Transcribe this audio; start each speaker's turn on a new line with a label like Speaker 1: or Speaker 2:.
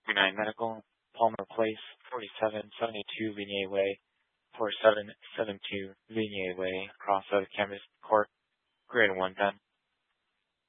Speaker 1: United Medical, Palmer Place, 4772 Vignette Way, 4772 Vignette Way, across the Campus Court, grade 110.